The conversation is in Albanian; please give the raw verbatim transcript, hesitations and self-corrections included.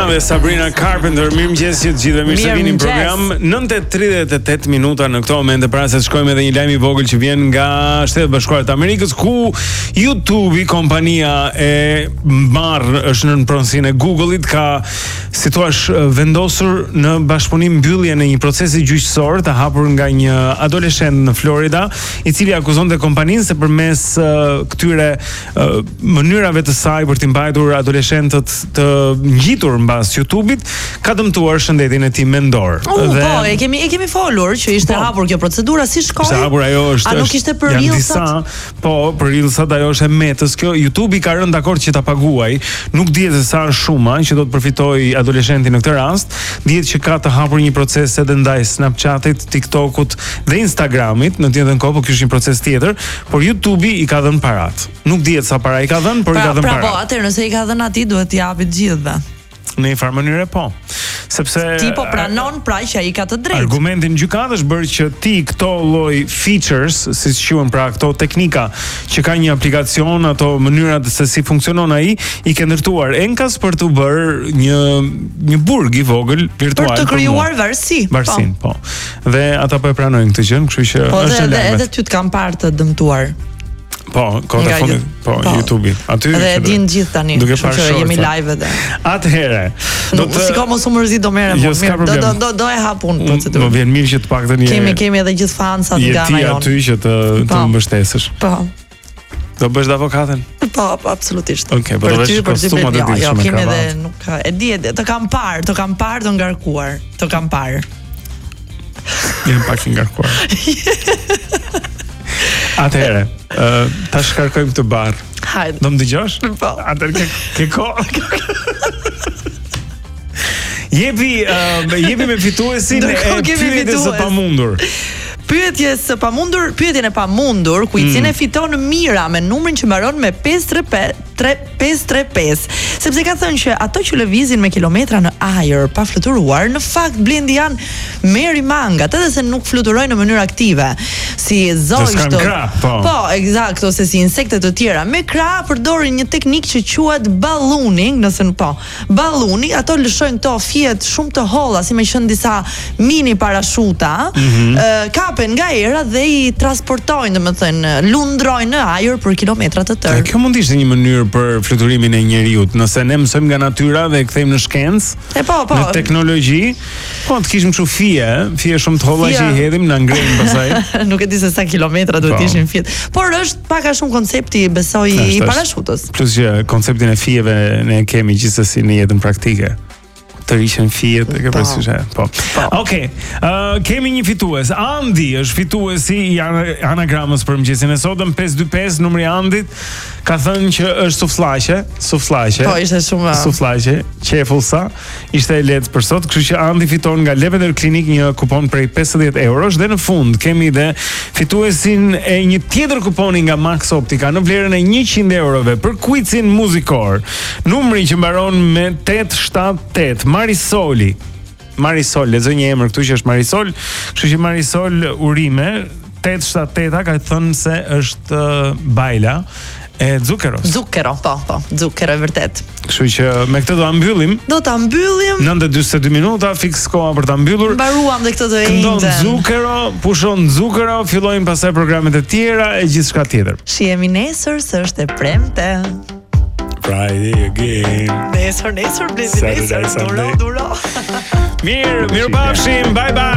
dhe Sabrina Carpenter. Mirëmëngjes që të gjithëve, mirë se vini në program. nëntë e tridhjet e tetë minuta në këto momente, para se të shkojmë edhe një lajm i vogël që vjen nga Shtetet Bashkuara të Amerikës, ku YouTube, kompania e marr është në pronësinë e Google-it, ka si thua vendosur në bashkëpunim mbylljen e një procesi gjyqësor të hapur nga një adoleshent në Florida, i cili akuzonte kompaninë se përmes uh, këtyre uh, mënyrave të saj për të mbajtur adoleshentët të ngjitur mbas YouTube-it, ka dëmtuar shëndetin e tij mendor. Uh, dhe po, e kemi e kemi folur që ishte po, hapur kjo procedura, si shkoi? Ishte hapur ajo, është. A nuk ishte për Reelsat? Po, për Reelsat ajo është e metës. Kjo YouTube i ka rënë dakord që ta paguaj. Nuk dihet se sa është shuma që do të përfitojë adoleshenti në këtë rast. Dihet që ka të hapur një proces edhe ndaj Snapchatit, TikTokut dhe Instagramit në të njëjtën kohë, por ky është një proces tjetër, por YouTube-i i ka dhënë parat. Nuk dihet sa para i ka dhënë, por pra, i ka dhënë pra, parat. Po, atëherë nëse i ka dhënë atij duhet t'i japi të gjithëve. Në një farë mënyre po. Sepse ti po pranon pra që ai ka të drejtë. Argumenti në gjykatë është bërë që ti këto lloj features, siç quhen pra këto teknika që ka një aplikacion, ato mënyrat se si funksionon ai, i ke ndërtuar enkas për të bërë një një burg i vogël virtual për të krijuar varësi. Varësin, po. po. Dhe ata po e pranojnë këtë gjë, kështu që po, është edhe edhe ty të kam parë të dëmtuar. Po, kota fundit, po, po YouTube-i. Aty dhe e din gjithë tani, kështu që jemi live edhe. Atëherë, do të siko mos u mërzit do merrem, jo, mirë, do do do do e hap unë procedurën. Më vjen mirë që të paktën je. Kemi kemi edhe gjithë fansat nga ana jonë. Je ti aty që të të mbështesësh. Po. Do bësh avokatën? Po, po, absolutisht. Okej, po do vesh kostumë të ditë. Jo, kemi edhe nuk ka, e di, të kam parë, të kam parë të ngarkuar, të kam parë. Jam pak i ngarkuar. Atëherë, uh, tash kërkojmë këtë bar. Hajde. Do më dëgjosh? Po. Atëherë ke ke kohë. Jepi, uh, jepi me fituesin e pyetjes së pamundur. Pyetjes së pamundur, pyetjen e pamundur, kuicin mm. e fiton Mira me numrin që mbaron me pesë tre tre pesë, sepse ka thënë që ato që lëvizin me kilometra në ajër pa fluturuar, në fakt Blendi janë meri mangat, edhe se nuk fluturojnë në mënyrë aktive, si zogshto. Po, po eksakt, ose si insekte të tjera. Me krah përdorin një teknikë që quhet ballooning, nëse nuk po. Ballooning, ato lëshojnë këto fjet shumë të holla, si me qenë disa mini parashuta, mm -hmm. uh, kapen nga era dhe i transportojnë, domethënë, lundrojnë në ajër për kilometra të tërë. Kjo mund të ishte një mënyrë për fluturimin e njeriut, nëse ne mësojmë nga natyra dhe e kthejmë në shkencë, e po, po. në teknologji, po të kishim kështu fije, fije shumë të holla që i hedhim na ngrejnë pastaj. Nuk e di se sa kilometra duhet të ishin fjet. Por është pak a shumë koncepti, besoj, i parashutës. Plus që konceptin e fijeve ne kemi gjithsesi në jetën praktike. Të rishën fijet e ke parasysh. Po. Okej. Ë kemi një fitues. Andi është fituesi i anagramës për mëngjesin e sotëm, pesë dy pesë, numri i Andit. Ka thënë që është sufllaqe, sufllaqe. Po, ishte shumë sufllaqe, qefullsa. Ishte e lehtë për sot, kështu që Andi fiton nga Lavender Clinic një kupon prej pesëdhjetë eurosh dhe në fund kemi dhe fituesin e një tjetër kuponi nga Max Optica në vlerën e njëqind eurove për quizin muzikor. Numri që mbaron me tetë shtatë tetë. Marisoli. Marisol, lexoj një emër këtu që është Marisol, kështu që Marisol urime, tetë shtatë tetë ka thënë se është uh, bajla e Zuccheros. Zucchero, po, po, Zucchero e vërtet. Kështu që me këtë do ta mbyllim. Do ta mbyllim. nëntë e dyqin e dy minuta, fiks koha për ta mbyllur. Mbaruam dhe këtë të njëjtën. Këndon Zucchero, pushon Zucchero, fillojnë pastaj programet e tjera e gjithçka tjetër. Shihemi nesër, se është e premte. Friday again. Nesër, nesër, bledi, nesër, duro, duro. Mirë, mirë pafshim, bye bye.